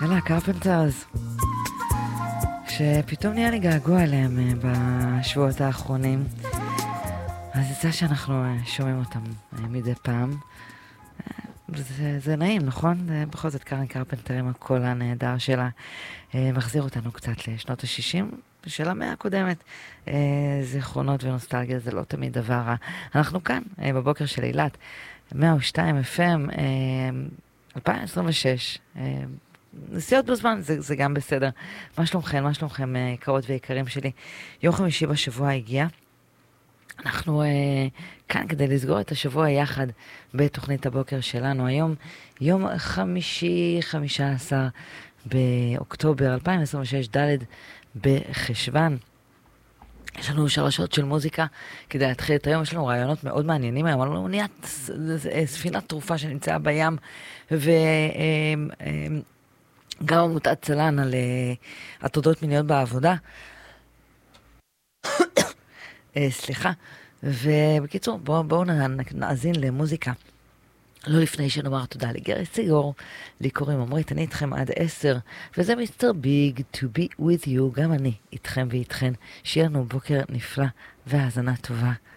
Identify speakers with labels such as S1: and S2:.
S1: אלה הקרפנטרס, שפתאום נהיה לי געגוע אליהם בשבועות האחרונים. אז יצא שאנחנו שומעים אותם מדי פעם. זה נעים, נכון? בכל זאת קרן קרפנטר עם הקול הנהדר שלה מחזיר אותנו קצת לשנות ה-60 של המאה הקודמת. זיכרונות ונוסטלגיה זה לא תמיד דבר רע. אנחנו כאן בבוקר של אילת, 102 FM, 2026. נסיעות בזמן, זה גם בסדר. מה שלומכם? מה שלומכם, יקרות ויקרים שלי? יום חמישי בשבוע הגיע. אנחנו כאן כדי לסגור את השבוע יחד בתוכנית הבוקר שלנו. היום יום חמישי, 15 באוקטובר 2026, ד' בחשוון. יש לנו 3 שעות של מוזיקה כדי להתחיל את היום. יש לנו רעיונות מאוד מעניינים היום. אנחנו נהיית ספינת תרופה שנמצאה בים, וגם עמותת צלן על הטרדות מיניות בעבודה. סליחה. ובקיצור, בואו נאזין למוזיקה. לא לפני שנאמר תודה לגרי סיגור, לי קוראים עמרית, אני איתכם עד 10, וזה מיסטר ביג, to be with you, גם אני איתכם ואיתכן. שיהיה לנו בוקר נפלא והאזנה טובה.